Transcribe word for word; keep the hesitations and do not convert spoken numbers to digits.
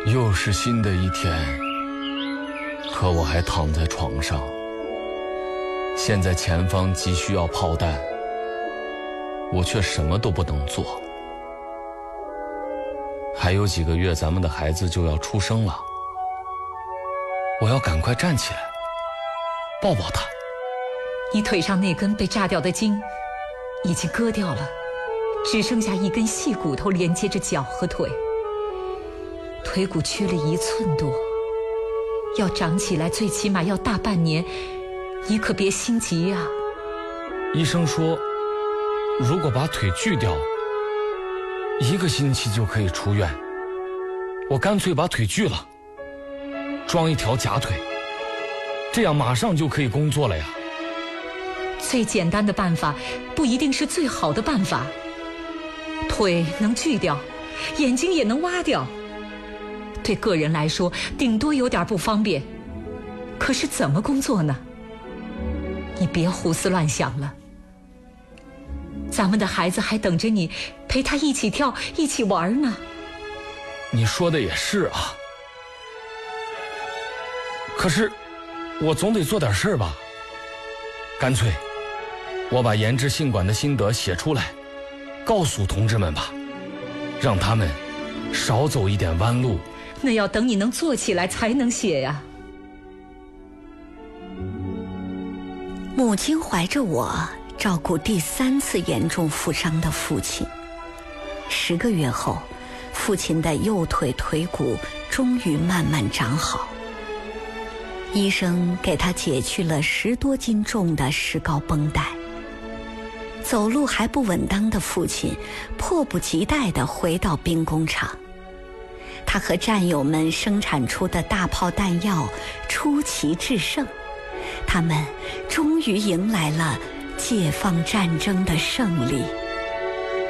又是新的一天，可我还躺在床上。现在前方急需要炮弹，我却什么都不能做。还有几个月，咱们的孩子就要出生了，我要赶快站起来，抱抱他。 你腿上那根被炸掉的筋已经割掉了，只剩下一根细骨头连接着脚和腿，腿骨缺了一寸多，要长起来最起码要大半年，你可别心急呀。 医生说，如果把腿锯掉，一个星期就可以出院。我干脆把腿锯了，装一条假腿，这样马上就可以工作了呀。 最简单的办法不一定是最好的办法，腿能锯掉，眼睛也能挖掉，对个人来说顶多有点不方便，可是怎么工作呢？你别胡思乱想了，咱们的孩子还等着你陪他一起跳一起玩呢。 你说的也是啊，可是我总得做点事儿吧。干脆我把研制信管的心得写出来，告诉同志们吧，让他们少走一点弯路。 那要等你能做起来才能写呀。 母亲怀着我照顾第三次严重负伤的父亲。十个月后，父亲的右腿腿骨终于慢慢长好。医生给他解去了十多斤重的石膏绷带。走路还不稳当的父亲迫不及待地回到兵工厂。他和战友们生产出的大炮弹药出奇制胜，他们终于迎来了解放战争的胜利。